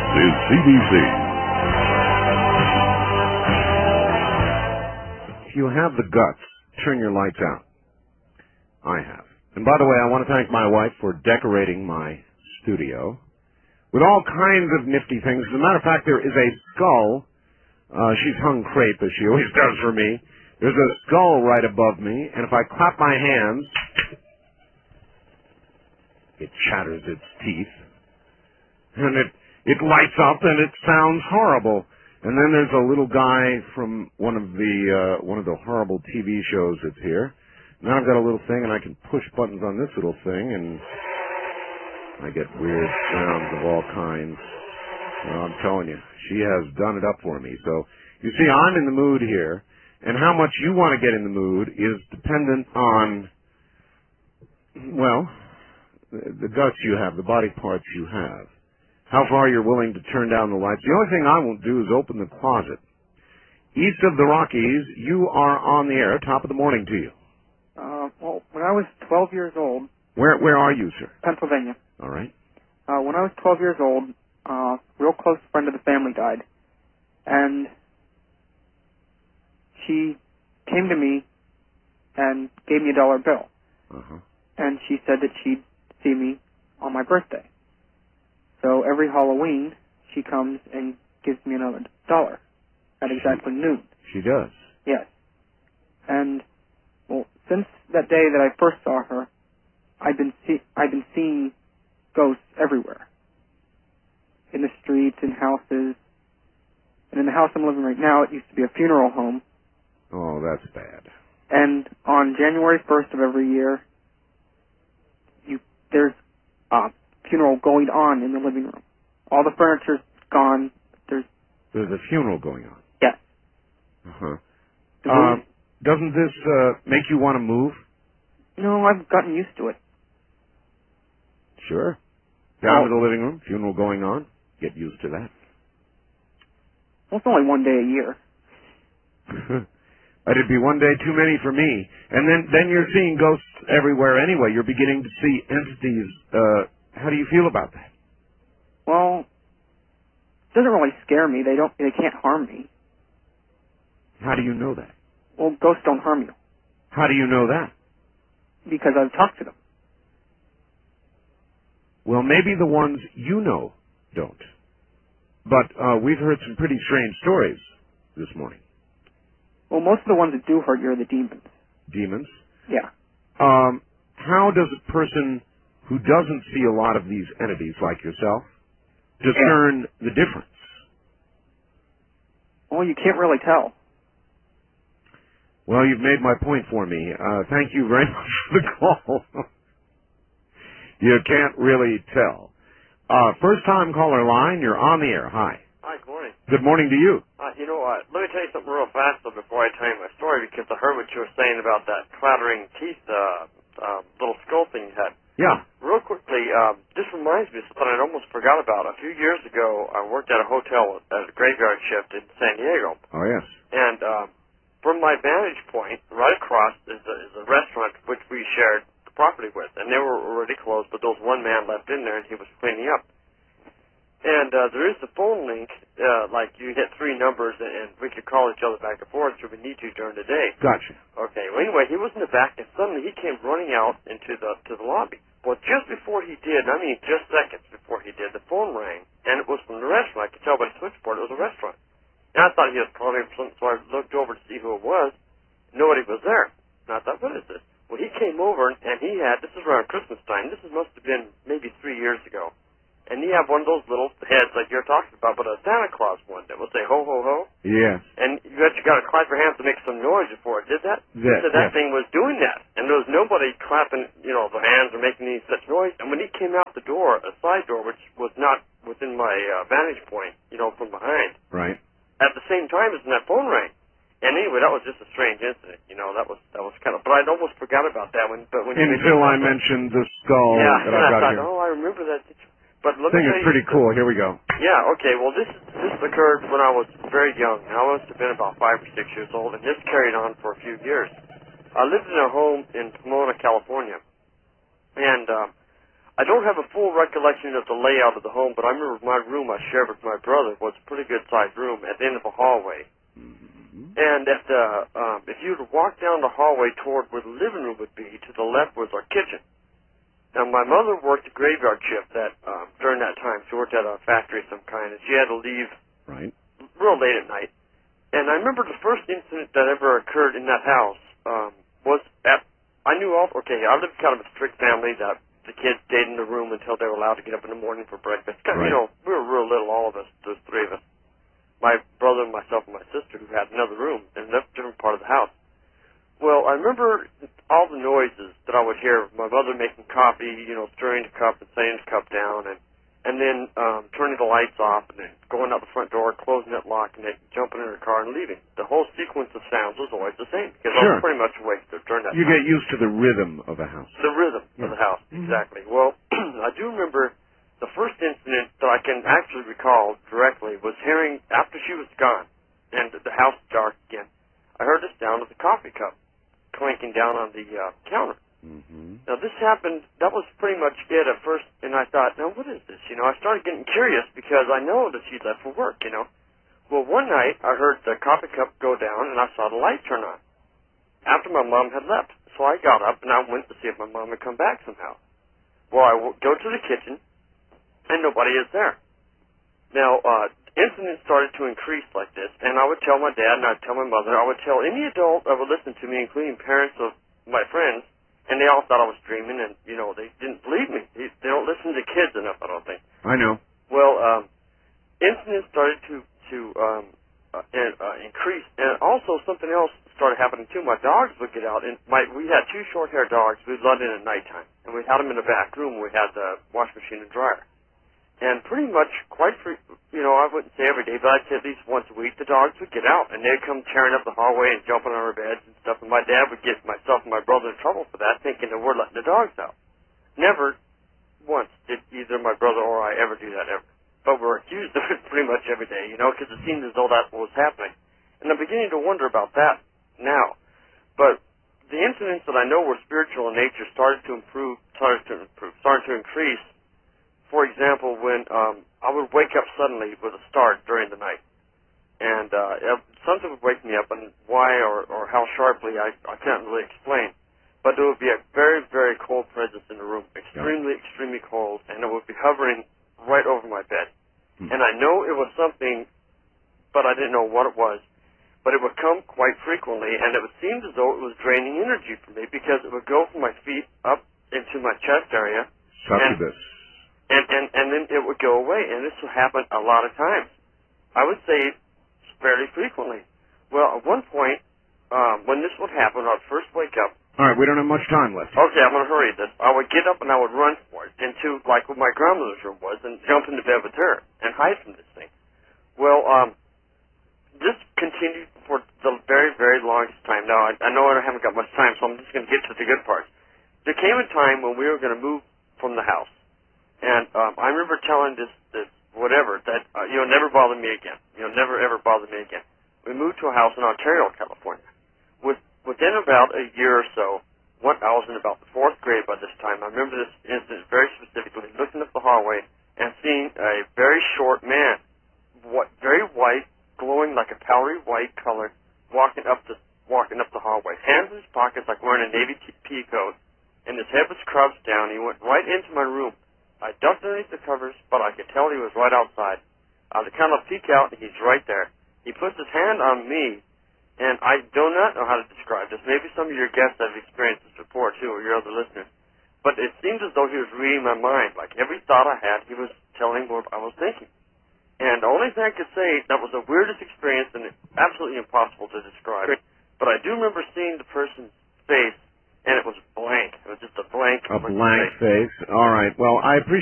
is CBC. If you have the guts, turn your lights out. I have. And by the way, I want to thank my wife for decorating my studio with all kinds of nifty things. As a matter of fact, there is a skull. She's hung crepe, as she always does for me. There's a skull right above me, and if I clap my hands, it chatters its teeth, and it lights up, and it sounds horrible. And then there's a little guy from one of the horrible TV shows that's here. Now I've got a little thing, and I can push buttons on this little thing, and I get weird sounds of all kinds. Well, I'm telling you, she has done it up for me. So, you see, I'm in the mood here, and how much you want to get in the mood is dependent on, well, the guts you have, the body parts you have, how far you're willing to turn down the lights. The only thing I won't do is open the closet. East of the Rockies, you are on the air. Top of the morning to you. Well, when I was 12 years old... Where are you, sir? Pennsylvania. All right. When I was 12 years old, a real close friend of the family died. And she came to me and gave me a $1 bill. Uh-huh. And she said that she'd see me on my birthday. So every Halloween, she comes and gives me another $1 at exactly noon. She does? Yes. And, well, since that day that I first saw her, I've been seeing ghosts everywhere. In the streets, in houses. And in the house I'm living right now, it used to be a funeral home. Oh, that's bad. And on January 1st of every year, there's a funeral going on in the living room. All the furniture's gone. There's a funeral going on? Yes. Uh-huh. Doesn't this make you want to move? No, I've gotten used to it. Sure. Down to the living room, funeral going on. Get used to that. Well, it's only one day a year. It'd be one day too many for me. And then you're seeing ghosts everywhere anyway. You're beginning to see entities. How do you feel about that? Well, it doesn't really scare me. They can't harm me. How do you know that? Well, ghosts don't harm you. How do you know that? Because I've talked to them. Well, maybe the ones you know don't. But we've heard some pretty strange stories this morning. Well, most of the ones that do hurt you are the demons. Demons? Yeah. How does a person who doesn't see a lot of these entities like yourself discern the difference? Well, you can't really tell. Well, you've made my point for me. Thank you very much for the call. You can't really tell. First-time caller line, you're on the air. Hi. Hi, good morning. Good morning to you. You know what? Let me tell you something real fast, though, before I tell you my story, because I heard what you were saying about that clattering teeth, little skull thing you had. Yeah. Real quickly, this reminds me of something I'd almost forgot about. A few years ago, I worked at a hotel at a graveyard shift in San Diego. Oh, yes. And from my vantage point, right across is a restaurant which we shared the property with. And they were already closed, but there was one man left in there, and he was cleaning up. And there is the phone link, like you hit 3 numbers, and we could call each other back and forth should we need to during the day. Gotcha. Okay, well, anyway, he was in the back, and suddenly he came running out into the lobby. Well, just before he did, I mean just seconds before he did, the phone rang, and it was from the restaurant. I could tell by the switchboard it was a restaurant. And I thought he was calling for something, so I looked over to see who it was. Nobody was there. And I thought, what is this? Well, he came over, and he had, this is around Christmas time, this must have been maybe 3 years ago. And he had one of those little heads like you're talking about, but a Santa Claus one that would say ho, ho, ho. Yes. And you actually got to clap your hands to make some noise before it did that. So that thing was doing that. And there was nobody clapping, the hands or making any such noise. And when he came out the door, a side door, which was not within my vantage point, from behind. Right. At the same time as that phone rang. And anyway, that was just a strange incident. That was kind of, but I'd almost forgot about that when until I mentioned the skull that I've got here. Oh, I remember that. But let me tell you, pretty cool. Here we go. Yeah, okay. Well, this occurred when I was very young. I must have been about 5 or 6 years old, and this carried on for a few years. I lived in a home in Pomona, California, and I don't have a full recollection of the layout of the home, but I remember my room I shared with my brother was a pretty good-sized room at the end of a hallway. Mm-hmm. And at if you were to walk down the hallway toward where the living room would be, to the left was our kitchen. Now, my mother worked a graveyard shift during that time. She worked at a factory of some kind, and she had to leave real late at night. And I remember the first incident that ever occurred in that house was I lived kind of a strict family that the kids stayed in the room until they were allowed to get up in the morning for breakfast. Right. You know, we were real little, all of us, those three of us. My brother, myself, and my sister, who had another room in a different part of the house. Well, I remember all the noises that I would hear. My mother making coffee, you know, stirring the cup and setting the cup down, and then turning the lights off, and then going out the front door, closing it, locking it, jumping in her car, and leaving. The whole sequence of sounds was always the same, because I was pretty much awake during that time. You get used to the rhythm of a house. The rhythm of the house, exactly. Well, I do remember the first incident that I can actually recall directly was hearing, after she was gone, and the house dark again, I heard the sound of the coffee cup clanking down on the counter. Mm-hmm. Now, this happened, that was pretty much it at first, and I thought, now, what is this? You know, I started getting curious because I know that she left for work, you know. Well, one night, I heard the coffee cup go down, and I saw the light turn on after my mom had left. So I got up, and I went to see if my mom had come back somehow. Well, I go to the kitchen, and nobody is there. Now, incidents started to increase like this, and I would tell my dad, and I'd tell my mother, I would tell any adult that would listen to me, including parents of my friends, and they all thought I was dreaming, and, you know, they didn't believe me. They don't listen to kids enough, I don't think. I know. Well, incidents started to increase, and also something else started happening too. My dogs would get out, and we had two short-haired dogs. We'd let in at nighttime, and we had them in the back room. We had the wash machine and dryer. And pretty much you know, I wouldn't say every day, but I'd say at least once a week, the dogs would get out, and they'd come tearing up the hallway and jumping on our beds and stuff, and my dad would get myself and my brother in trouble for that, thinking that we're letting the dogs out. Never once did either my brother or I ever do that, ever. But we're accused of it pretty much every day, you know, because it seemed as though that was happening. And I'm beginning to wonder about that now. But the incidents that I know were spiritual in nature started to increase. For example, when I would wake up suddenly with a start during the night, and something would wake me up, and why or how sharply I can't really explain, but there would be a very, very cold presence in the room, extremely, extremely cold, and it would be hovering right over my bed. And I know it was something, but I didn't know what it was, but it would come quite frequently, and it would seem as though it was draining energy from me, because it would go from my feet up into my chest area. Succubus. And then it would go away, and this would happen a lot of times. I would say fairly frequently. Well, at one point, when this would happen, I'd first wake up. All right, we don't have much time left. Okay, I'm going to hurry this. I would get up and I would run for it into, like what my grandmother's room was, and jump into bed with her and hide from this thing. Well, this continued for the very, very longest time. Now, I know I haven't got much time, so I'm just going to get to the good parts. There came a time when we were going to move from the house. And I remember telling this whatever, that, never bother me again. Never, ever bother me again. We moved to a house in Ontario, California. Within about a year or so, I was in about the 4th grade by this time. I remember this incident very specifically, looking up the hallway and seeing a very short man, very white, glowing like a powdery white color, walking up the hallway. Hands in his pockets like wearing a Navy pea coat, and his head was crouched down. He went right into my room. I ducked underneath the covers, but I could tell he was right outside. I would kind of peek out, and he's right there. He puts his hand on me, and I do not know how to describe this. Maybe some of your guests have experienced this before, too, or your other listeners. But it seems as though he was reading my mind. Like every thought I had, he was telling what I was thinking. And the only thing I could say, that was the weirdest experience, and it's absolutely impossible to describe. But I do remember seeing the person's face, and it was blank. It was just a blank. A blank face. All right. Well, I appreciate